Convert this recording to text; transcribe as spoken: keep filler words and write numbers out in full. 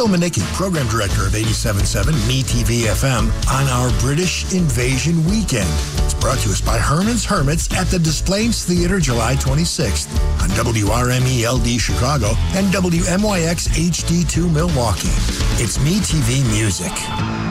Phil Manicki, Program Director of eighty-seven point seven Me T V F M, on our British Invasion Weekend. It's brought to us by Herman's Hermits at the Des Plaines Theater, July twenty-sixth, on W R M E L D Chicago and W M Y X H D two Milwaukee. It's Me T V Music.